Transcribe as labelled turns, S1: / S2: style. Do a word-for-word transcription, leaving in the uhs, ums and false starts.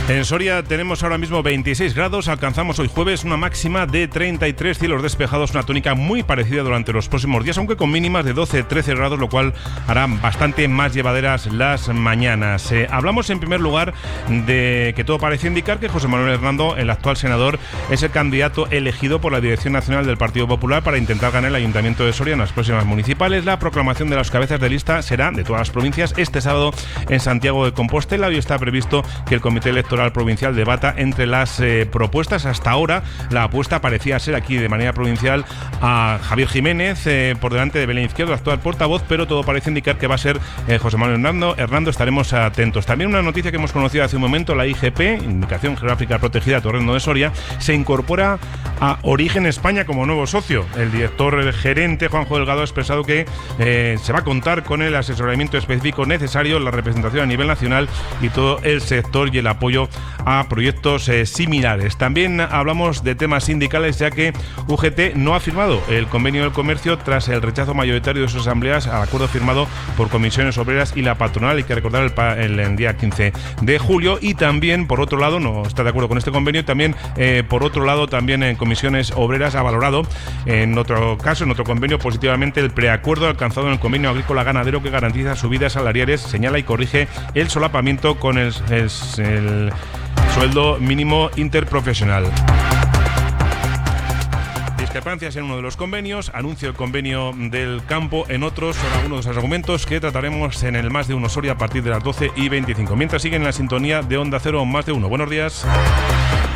S1: En Soria tenemos ahora mismo veintiséis grados, alcanzamos hoy jueves una máxima de treinta y tres, cielos despejados, una tónica muy parecida durante los próximos días, aunque con mínimas de doce a trece grados, lo cual hará bastante más llevaderas las mañanas. Eh, hablamos en primer lugar de que todo parece indicar que José Manuel Hernando, el actual senador, es el candidato elegido por la Dirección Nacional del Partido Popular para intentar ganar el Ayuntamiento de Soria en las próximas municipales. La proclamación de las cabezas de lista será de todas las provincias este sábado en Santiago de Compostela. Hoy está previsto que el Comité Electoral Provincial debata entre las eh, propuestas. Hasta ahora la apuesta parecía ser aquí de manera provincial a Javier Jiménez eh, por delante de Belén Izquierdo, actual portavoz, pero todo parece indicar que va a ser eh, José Manuel Hernando. Hernando, estaremos atentos. También una noticia que hemos conocido hace un momento: la I G P, Indicación Geográfica Protegida Torrendo de Soria, se incorpora a Origen España como nuevo socio. El director el gerente Juanjo Delgado ha expresado que eh, se va a contar con el asesoramiento específico necesario, la representación a nivel nacional y todo el sector y el apoyo a proyectos eh, similares. También hablamos de temas sindicales, ya que U G T no ha firmado el convenio del comercio tras el rechazo mayoritario de sus asambleas al acuerdo firmado por comisiones obreras y la patronal. Hay que recordar el, el, el día quince de julio. Y también, por otro lado, no está de acuerdo con este convenio. También, eh, por otro lado, también en comisiones obreras ha valorado, en otro caso, en otro convenio, positivamente el preacuerdo alcanzado en el convenio agrícola ganadero que garantiza subidas salariales, señala y corrige el solapamiento con el, el, el sueldo mínimo interprofesional. Discrepancias en uno de los convenios, anuncio el convenio del campo en otros, son algunos de los argumentos que trataremos en el Más de Uno Soria a partir de las doce y veinticinco. Mientras siguen en la sintonía de Onda Cero Más de Uno. Buenos días.